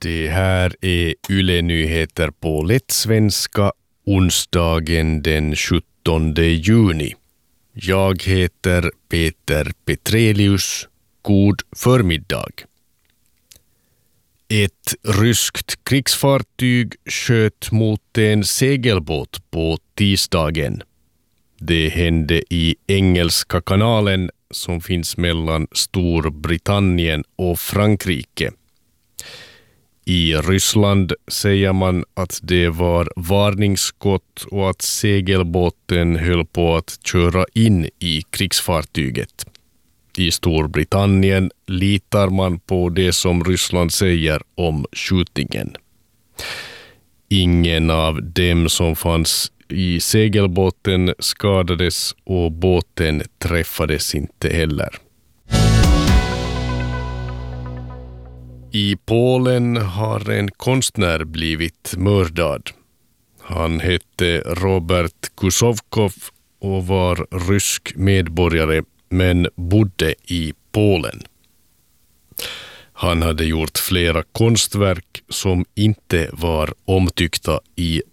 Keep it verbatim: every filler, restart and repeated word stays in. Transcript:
Det här är Yle Nyheter på lättsvenska onsdagen den sjuttonde juni. Jag heter Peter Petrelius. God förmiddag. Ett ryskt krigsfartyg sköt mot en segelbåt på tisdagen. Det hände i Engelska kanalen som finns mellan Storbritannien och Frankrike. I Ryssland säger man att det var varningsskott och att segelbåten höll på att köra in i krigsfartyget. I Storbritannien litar man på det som Ryssland säger om skjutningen. Ingen av dem som fanns i segelbåten skadades och båten träffades inte heller. I Polen har en konstnär blivit mördad. Han hette Robert Kusowkow och var rysk medborgare men bodde i Polen. Han hade gjort flera konstverk som inte var omtyckta i